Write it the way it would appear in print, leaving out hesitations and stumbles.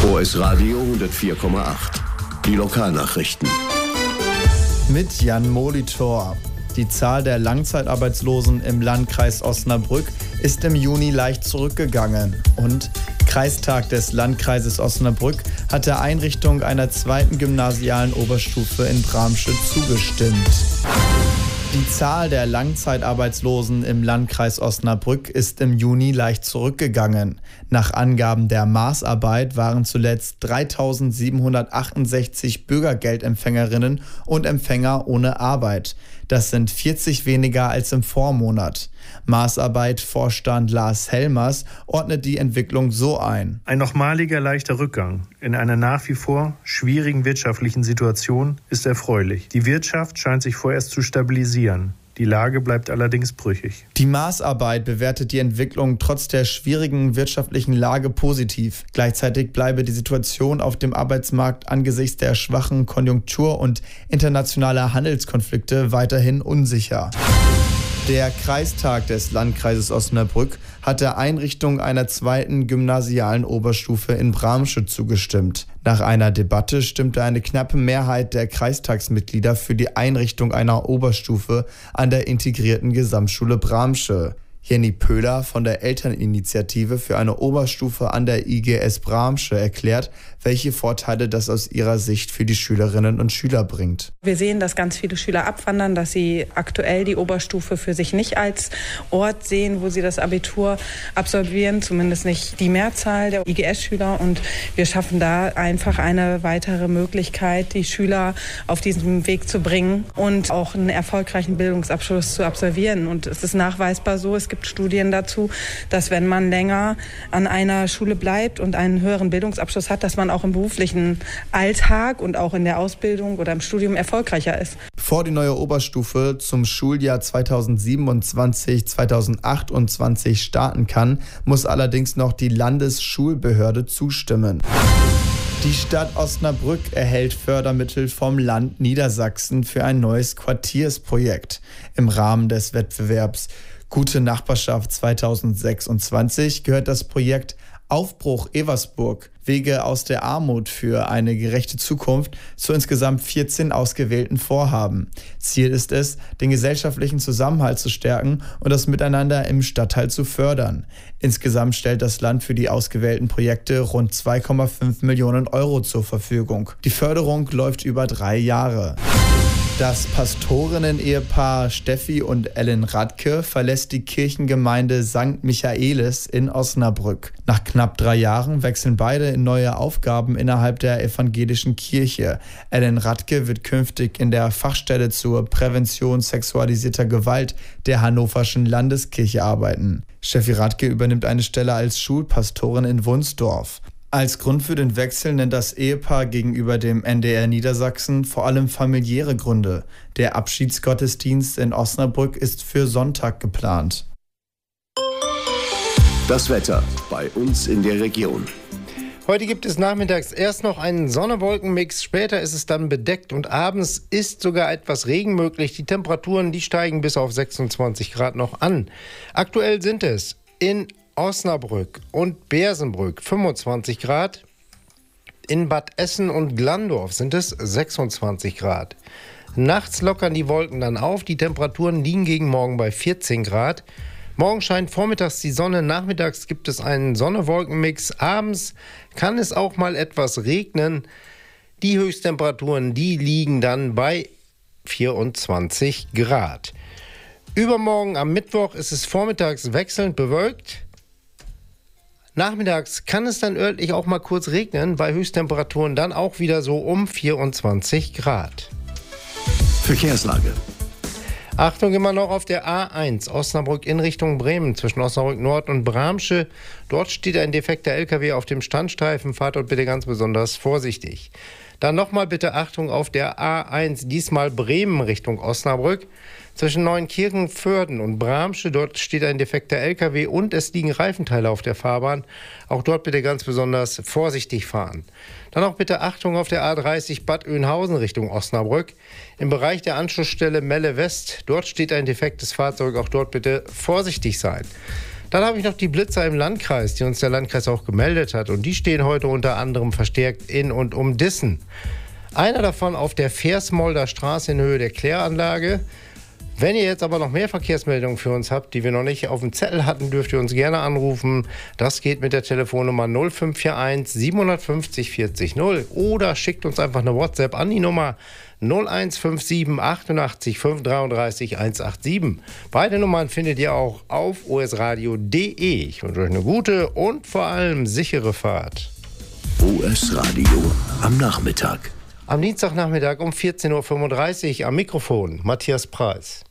OS Radio 104,8. Die Lokalnachrichten. Mit Jan Molitor. Die Zahl der Langzeitarbeitslosen im Landkreis Osnabrück ist im Juni leicht zurückgegangen. Und Kreistag des Landkreises Osnabrück hat der Einrichtung einer zweiten gymnasialen Oberstufe in Bramsche zugestimmt. Die Zahl der Langzeitarbeitslosen im Landkreis Osnabrück ist im Juni leicht zurückgegangen. Nach Angaben der Maßarbeit waren zuletzt 3.768 Bürgergeldempfängerinnen und Empfänger ohne Arbeit. Das sind 40 weniger als im Vormonat. Maßarbeit-Vorstand Lars Helmers ordnet die Entwicklung so ein. Ein nochmaliger leichter Rückgang in einer nach wie vor schwierigen wirtschaftlichen Situation ist erfreulich. Die Wirtschaft scheint sich vorerst zu stabilisieren. Die Lage bleibt allerdings brüchig. Die Maßarbeit bewertet die Entwicklung trotz der schwierigen wirtschaftlichen Lage positiv. Gleichzeitig bleibe die Situation auf dem Arbeitsmarkt angesichts der schwachen Konjunktur und internationaler Handelskonflikte weiterhin unsicher. Der Kreistag des Landkreises Osnabrück hat der Einrichtung einer zweiten gymnasialen Oberstufe in Bramsche zugestimmt. Nach einer Debatte stimmte eine knappe Mehrheit der Kreistagsmitglieder für die Einrichtung einer Oberstufe an der integrierten Gesamtschule Bramsche. Jenny Pöhler von der Elterninitiative für eine Oberstufe an der IGS Bramsche erklärt, welche Vorteile das aus ihrer Sicht für die Schülerinnen und Schüler bringt. Wir sehen, dass ganz viele Schüler abwandern, dass sie aktuell die Oberstufe für sich nicht als Ort sehen, wo sie das Abitur absolvieren, zumindest nicht die Mehrzahl der IGS-Schüler. Und wir schaffen da einfach eine weitere Möglichkeit, die Schüler auf diesen Weg zu bringen und auch einen erfolgreichen Bildungsabschluss zu absolvieren. Und es ist nachweisbar so, es gibt Studien dazu, dass wenn man länger an einer Schule bleibt und einen höheren Bildungsabschluss hat, dass man auch im beruflichen Alltag und auch in der Ausbildung oder im Studium erfolgreicher ist. Bevor die neue Oberstufe zum Schuljahr 2027/2028 starten kann, muss allerdings noch die Landesschulbehörde zustimmen. Die Stadt Osnabrück erhält Fördermittel vom Land Niedersachsen für ein neues Quartiersprojekt. Im Rahmen des Wettbewerbs Gute Nachbarschaft 2026 gehört das Projekt Aufbruch Eversburg, Wege aus der Armut für eine gerechte Zukunft zu insgesamt 14 ausgewählten Vorhaben. Ziel ist es, den gesellschaftlichen Zusammenhalt zu stärken und das Miteinander im Stadtteil zu fördern. Insgesamt stellt das Land für die ausgewählten Projekte rund 2,5 Millionen Euro zur Verfügung. Die Förderung läuft über 3 Jahre. Das Pastorinnen-Ehepaar Steffi und Ellen Radke verlässt die Kirchengemeinde St. Michaelis in Osnabrück. Nach knapp 3 Jahren wechseln beide in neue Aufgaben innerhalb der evangelischen Kirche. Ellen Radke wird künftig in der Fachstelle zur Prävention sexualisierter Gewalt der Hannoverschen Landeskirche arbeiten. Steffi Radke übernimmt eine Stelle als Schulpastorin in Wunsdorf. Als Grund für den Wechsel nennt das Ehepaar gegenüber dem NDR Niedersachsen vor allem familiäre Gründe. Der Abschiedsgottesdienst in Osnabrück ist für Sonntag geplant. Das Wetter bei uns in der Region. Heute gibt es nachmittags erst noch einen Sonne-Wolken-Mix, später ist es dann bedeckt und abends ist sogar etwas Regen möglich. Die Temperaturen, die steigen bis auf 26 Grad noch an. Aktuell sind es in Osnabrück und Bersenbrück 25 Grad. In Bad Essen und Glandorf sind es 26 Grad. Nachts lockern die Wolken dann auf. Die Temperaturen liegen gegen morgen bei 14 Grad. Morgen scheint vormittags die Sonne, nachmittags gibt es einen Sonne-Wolken-Mix. Abends kann es auch mal etwas regnen. Die Höchsttemperaturen, die liegen dann bei 24 Grad. Übermorgen am Mittwoch ist es vormittags wechselnd bewölkt. Nachmittags kann es dann örtlich auch mal kurz regnen, bei Höchsttemperaturen dann auch wieder so um 24 Grad. Verkehrslage. Achtung, immer noch auf der A1 Osnabrück in Richtung Bremen zwischen Osnabrück Nord und Bramsche. Dort steht ein defekter LKW auf dem Standstreifen. Fahrt dort bitte ganz besonders vorsichtig. Dann nochmal bitte Achtung auf der A1, diesmal Bremen Richtung Osnabrück. Zwischen Neuenkirchen-Vörden und Bramsche, dort steht ein defekter LKW und es liegen Reifenteile auf der Fahrbahn. Auch dort bitte ganz besonders vorsichtig fahren. Dann auch bitte Achtung auf der A30 Bad Oeynhausen Richtung Osnabrück. Im Bereich der Anschlussstelle Melle West, dort steht ein defektes Fahrzeug, auch dort bitte vorsichtig sein. Dann habe ich noch die Blitzer im Landkreis, die uns der Landkreis auch gemeldet hat. Und die stehen heute unter anderem verstärkt in und um Dissen. Einer davon auf der Versmolder Straße in Höhe der Kläranlage. Wenn ihr jetzt aber noch mehr Verkehrsmeldungen für uns habt, die wir noch nicht auf dem Zettel hatten, dürft ihr uns gerne anrufen. Das geht mit der Telefonnummer 0541 750 40 0 oder schickt uns einfach eine WhatsApp an die Nummer 0157 88 533 187. Beide Nummern findet ihr auch auf osradio.de. Ich wünsche euch eine gute und vor allem sichere Fahrt. OS Radio am Nachmittag. Am Dienstagnachmittag um 14.35 Uhr am Mikrofon Matthias Preis.